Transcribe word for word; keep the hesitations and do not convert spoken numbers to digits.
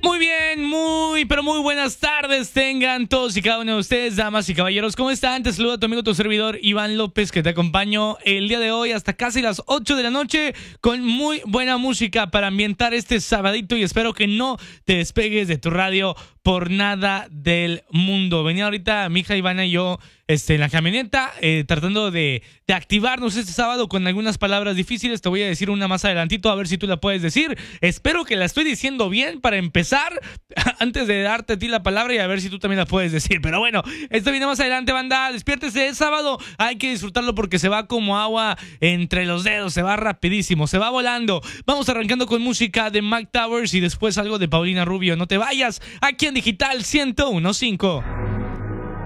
Muy bien, muy, pero muy buenas tardes tengan todos y cada uno de ustedes, damas y caballeros. ¿Cómo están? Te saluda tu amigo, tu servidor, Iván López, que te acompaño el día de hoy hasta casi las ocho de la noche con muy buena música para ambientar este sabadito y espero que no te despegues de tu radio por nada del mundo. Venía ahorita mi hija Ivana y yo este, en la camioneta eh, tratando de, de activarnos este sábado con algunas palabras difíciles. Te voy a decir una más adelantito a ver si tú la puedes decir. Espero que la estoy diciendo bien para empezar antes de darte a ti la palabra y a ver si tú también la puedes decir. Pero bueno, esto viene más adelante, banda. Despiértese, es sábado. Hay que disfrutarlo porque se va como agua entre los dedos. Se va rapidísimo, se va volando. Vamos arrancando con música de Mike Towers y después algo de Paulina Rubio. No te vayas. Aquí en Digital ciento uno punto cinco.